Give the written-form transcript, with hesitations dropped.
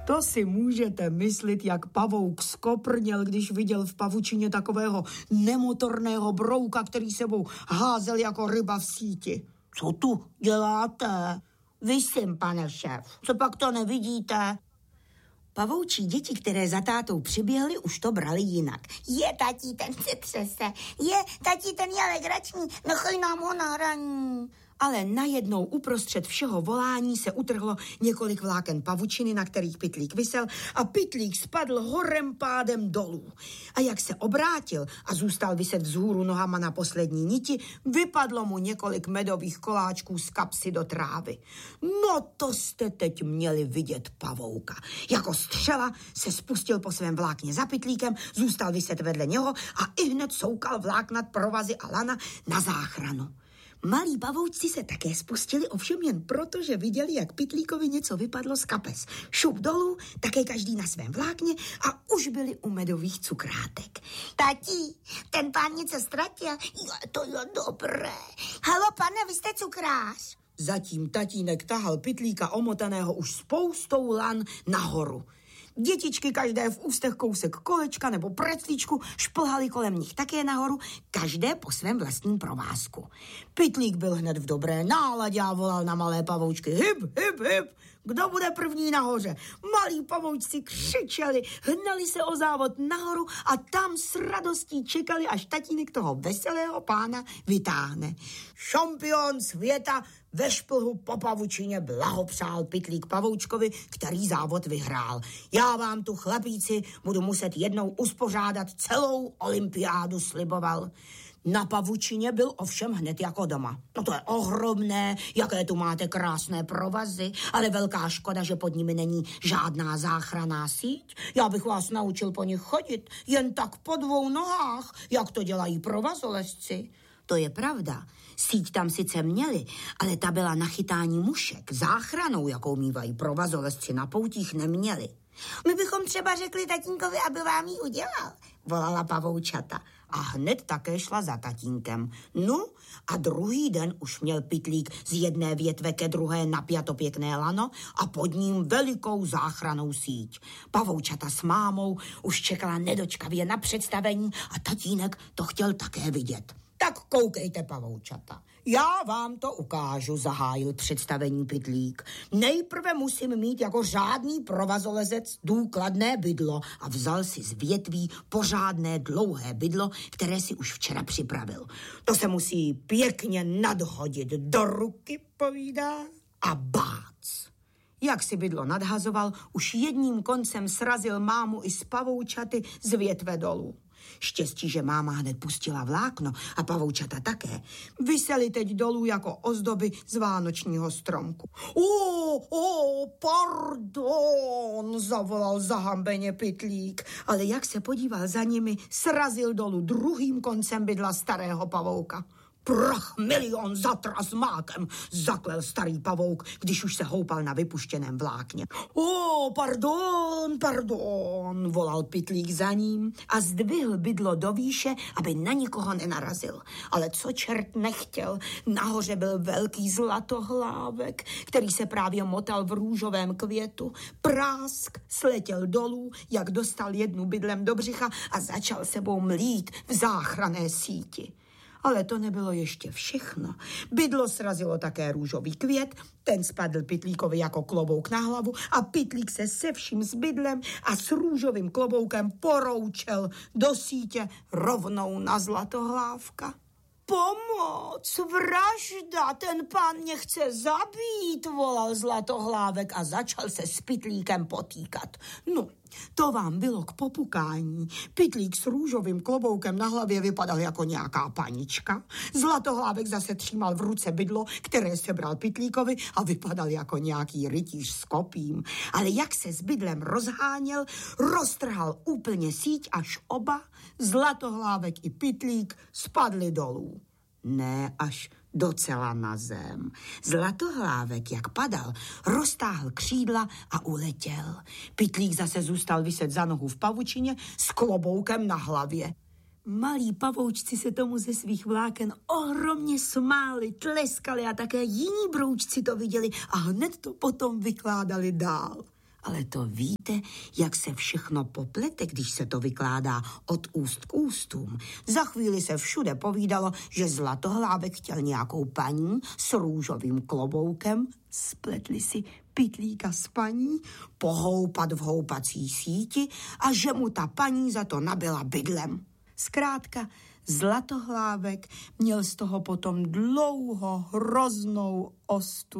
To si můžete myslet, jak pavouk skoprněl, když viděl v pavučině takového nemotorného brouka, který sebou házel jako ryba v síti. Co tu děláte? Vysím, pane šéf. Co pak to nevidíte? Pavoučí děti, které za tátou přiběhly, už to brali jinak. Je, tatí, ten se třese. Je, tatí, ten je legrační. Nechaj nám ho na hraní. Ale najednou uprostřed všeho volání se utrhlo několik vláken pavučiny, na kterých Pytlík visel, a Pytlík spadl horem pádem dolů. A jak se obrátil a zůstal viset vzhůru nohama na poslední niti, vypadlo mu několik medových koláčků z kapsy do trávy. No to jste teď měli vidět pavouka. Jako střela se spustil po svém vlákně za Pytlíkem, zůstal viset vedle něho a ihned soukal vláknat provazy a lana na záchranu. Malí pavoučci se také spustili, ovšem jen proto, že viděli, jak Pytlíkovi něco vypadlo z kapes. Šup dolů, také každý na svém vlákně a už byli u medových cukrátek. Tatí, ten pán něco ztratil. Jo, to je dobré. Halo, pane, vy jste cukrář. Zatím tatínek tahal Pytlíka omotaného už spoustou lan nahoru. Dětičky každé v ústech kousek kolečka nebo preclíčku šplhali kolem nich také nahoru, každé po svém vlastním provázku. Pytlík byl hned v dobré náladě a volal na malé pavoučky: hip, hip, hip, kdo bude první nahoře? Malí pavoučci křičeli, hnali se o závod nahoru a tam s radostí čekali, až tatínek toho veselého pána vytáhne. Šampion světa ve šplhu po pavučině blahopřál Pytlík pavoučkovi, který závod vyhrál. Já vám tu, chlapíci, budu muset jednou uspořádat celou olympiádu, sliboval. Na pavučině byl ovšem hned jako doma. No to je ohromné, jaké tu máte krásné provazy, ale velká škoda, že pod nimi není žádná záchranná síť. Já bych vás naučil po nich chodit, jen tak po dvou nohách, jak to dělají provazolezci. To je pravda. Síť tam sice měli, ale ta byla na chytání mušek. Záchranou, jakou mívají provazolezci na poutích, neměli. My bychom třeba řekli tatínkovi, aby vám ji udělal, volala pavoučata. A hned také šla za tatínkem. No a druhý den už měl Pytlík z jedné větve ke druhé napjato pěkné lano a pod ním velikou záchrannou síť. Pavoučata s mámou už čekala nedočkavě na představení a tatínek to chtěl také vidět. Tak koukejte, pavoučata, já vám to ukážu, zahájil představení Pytlík. Nejprve musím mít jako řádný provazolezec důkladné bydlo a vzal si z větví pořádné dlouhé bydlo, které si už včera připravil. To se musí pěkně nadhodit do ruky, povídá, a bác. Jak si bydlo nadhazoval, už jedním koncem srazil mámu i z pavoučaty z větve dolů. Štěstí, že máma hned pustila vlákno a pavoučata také. Viseli teď dolů jako ozdoby z vánočního stromku. Pardon, zavolal zahambeně Pytlík, ale jak se podíval za nimi, srazil dolů druhým koncem bydla starého pavouka. Prach milion zatras mákem, zaklel starý pavouk, když už se houpal na vypuštěném vlákně. Pardon, volal Pytlík za ním a zdvihl bydlo do výše, aby na nikoho nenarazil. Ale co čert nechtěl, nahoře byl velký zlatohlávek, který se právě motal v růžovém květu. Prásk sletěl dolů, jak dostal jednu bydlem do břicha a začal sebou mlít v záchranné síti. Ale to nebylo ještě všechno. Bydlo srazilo také růžový květ, ten spadl Pytlíkovi jako klobouk na hlavu a Pytlík se se vším s bydlem a s růžovým kloboukem poroučel do sítě rovnou na zlatohlávka. Pomoc, vražda, ten pán mě chce zabít, volal zlatohlávek a začal se s Pytlíkem potýkat. No, to vám bylo k popukání. Pytlík s růžovým kloboukem na hlavě vypadal jako nějaká panička. Zlatohlávek zase třímal v ruce bydlo, které sebral Pytlíkovi a vypadal jako nějaký rytíř s kopím. Ale jak se s bydlem rozháněl, roztrhal úplně síť, až oba, Zlatohlávek i Pytlík, spadli dolů. Ne až docela na zem. Zlatohlávek, jak padal, roztáhl křídla a uletěl. Pytlík zase zůstal viset za nohu v pavučině s kloboukem na hlavě. Malí pavoučci se tomu ze svých vláken ohromně smáli, tleskali a také jiní broučci to viděli a hned to potom vykládali dál. Ale to víte, jak se všechno poplete, když se to vykládá od úst k ústům. Za chvíli se všude povídalo, že Zlatohlávek chtěl nějakou paní s růžovým kloboukem, spletli si Pytlíka s paní, pohoupat v houpací síti a že mu ta paní za to nabila bydlem. Zkrátka, Zlatohlávek měl z toho potom dlouho hroznou ostudu.